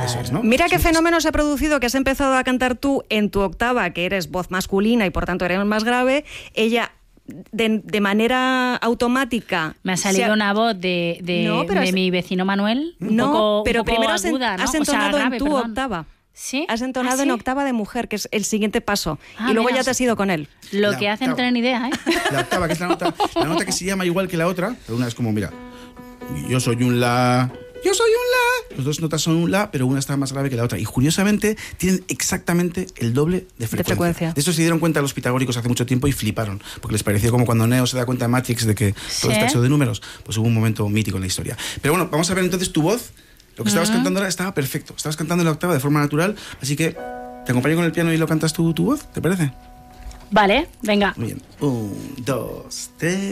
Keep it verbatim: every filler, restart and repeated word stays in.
Eso es, ¿no? Mira qué Sí, fenómeno se ha producido, que has empezado a cantar tú en tu octava, que eres voz masculina y por tanto eres más grave. Ella, de, de manera automática... Me ha salido ha... una voz de, de, no, pero de has... mi vecino Manuel, un no, poco, pero un poco primero has, aguda, ¿no? has entonado o sea, grave, en tu perdón. octava. ¿Sí? Has entonado ¿Ah, sí? en octava de mujer, que es el siguiente paso. Ah, y luego mira. ya te has ido con él. Lo La que hace no octava. tener ni idea, ¿eh? La octava, que es la nota, la nota que se llama igual que la otra, pero una es como, mira, yo soy un la, yo soy un la. Las dos notas son un la, pero una está más grave que la otra. Y curiosamente tienen exactamente el doble de frecuencia. De frecuencia. De esto se dieron cuenta los pitagóricos hace mucho tiempo y fliparon, porque les pareció como cuando Neo se da cuenta en Matrix de que todo ¿Sí? está hecho de números. Pues hubo un momento mítico en la historia. Pero bueno, vamos a ver entonces tu voz. Lo que estabas uh-huh. cantando ahora estaba perfecto. Estabas cantando en la octava de forma natural, así que te acompaño con el piano y lo cantas tú, tu voz, ¿te parece? Vale, venga. Muy bien. Un, dos, tres...